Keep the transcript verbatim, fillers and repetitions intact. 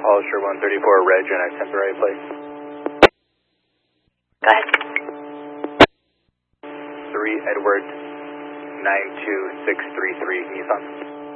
Hollister one thirty-four, Reg, and a temporary place. Go ahead. three Edward nine two six three three, Nissan.